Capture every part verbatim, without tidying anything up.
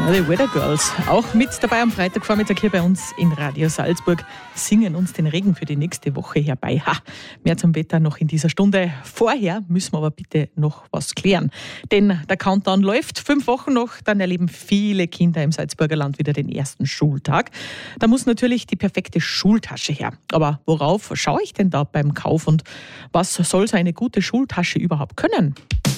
The Weather Girls, auch mit dabei am Freitagvormittag hier bei uns in Radio Salzburg, singen uns den Regen für die nächste Woche herbei. Ha, mehr zum Wetter noch in dieser Stunde. Vorher müssen wir aber bitte noch was klären. Denn der Countdown läuft, fünf Wochen noch, dann erleben viele Kinder im Salzburger Land wieder den ersten Schultag. Da muss natürlich die perfekte Schultasche her. Aber worauf schaue ich denn da beim Kauf und was soll so eine gute Schultasche überhaupt können?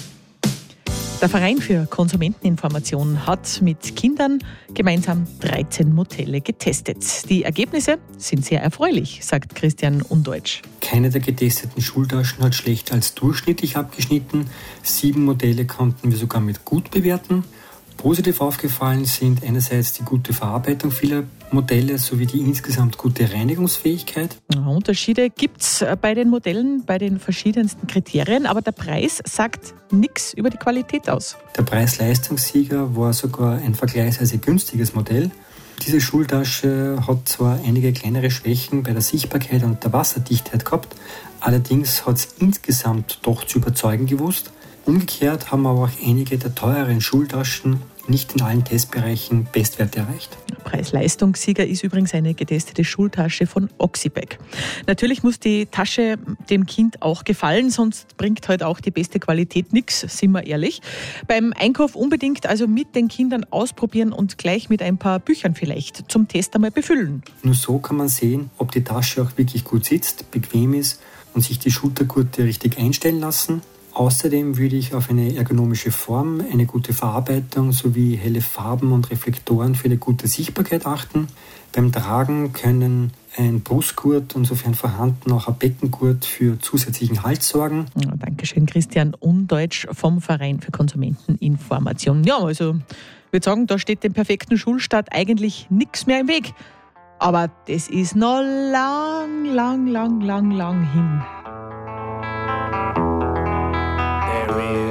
Der Verein für Konsumenteninformation hat mit Kindern gemeinsam dreizehn Modelle getestet. Die Ergebnisse sind sehr erfreulich, sagt Christian Undeutsch. Keine der getesteten Schultaschen hat schlechter als durchschnittlich abgeschnitten. Sieben Modelle konnten wir sogar mit gut bewerten. Positiv aufgefallen sind einerseits die gute Verarbeitung vieler Modelle sowie die insgesamt gute Reinigungsfähigkeit. Unterschiede gibt es bei den Modellen, bei den verschiedensten Kriterien, aber der Preis sagt nichts über die Qualität aus. Der Preis-Leistungssieger war sogar ein vergleichsweise günstiges Modell. Diese Schultasche hat zwar einige kleinere Schwächen bei der Sichtbarkeit und der Wasserdichtheit gehabt, allerdings hat es insgesamt doch zu überzeugen gewusst. Umgekehrt haben aber auch einige der teureren Schultaschen nicht in allen Testbereichen Bestwerte erreicht. Preis-Leistungssieger ist übrigens eine getestete Schultasche von Oxibag. Natürlich muss die Tasche dem Kind auch gefallen, sonst bringt halt auch die beste Qualität nichts, sind wir ehrlich. Beim Einkauf unbedingt also mit den Kindern ausprobieren und gleich mit ein paar Büchern vielleicht zum Test einmal befüllen. Nur so kann man sehen, ob die Tasche auch wirklich gut sitzt, bequem ist und sich die Schultergurte richtig einstellen lassen. Außerdem würde ich auf eine ergonomische Form, eine gute Verarbeitung sowie helle Farben und Reflektoren für eine gute Sichtbarkeit achten. Beim Tragen können ein Brustgurt und sofern vorhanden auch ein Beckengurt für zusätzlichen Halt sorgen. Ja, Dankeschön, Christian Undeutsch vom Verein für Konsumenteninformation. Ja, also ich würde sagen, da steht dem perfekten Schulstart eigentlich nichts mehr im Weg. Aber das ist noch lang, lang, lang, lang, lang hin. There is